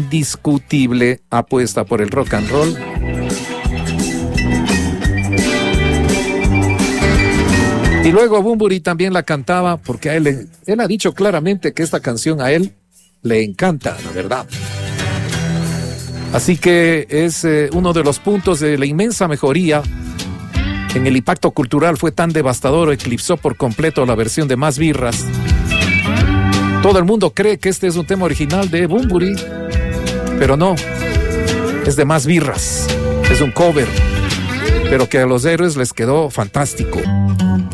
indiscutible apuesta por el rock and roll. Y luego Bunbury también la cantaba porque a él ha dicho claramente que esta canción a él le encanta, la verdad. Así que es uno de los puntos de la inmensa mejoría en el impacto cultural. Fue tan devastador, eclipsó por completo la versión de Más Birras. Todo el mundo cree que este es un tema original de Bunbury, pero no, es de Más Birras, es un cover, pero que a los Héroes les quedó fantástico.